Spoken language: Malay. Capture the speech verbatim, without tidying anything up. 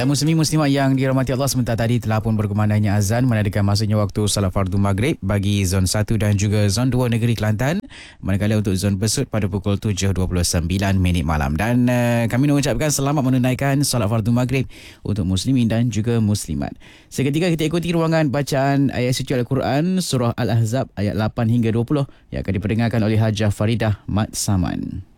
Dan muslimin muslimat yang dirahmati Allah, sebentar tadi telah pun berkumandangnya azan menandakan masuknya waktu salat fardu maghrib bagi zon satu dan juga zon dua negeri Kelantan. Manakala untuk zon Besut pada pukul tujuh dua puluh sembilan minit malam. Dan uh, kami mengucapkan selamat menunaikan salat fardu maghrib untuk muslimin dan juga muslimat. Seketika kita ikuti ruangan bacaan ayat suci Al-Quran surah Al-Ahzab ayat lapan hingga dua puluh yang akan diperdengarkan oleh Hajah Faridah Mat Saman.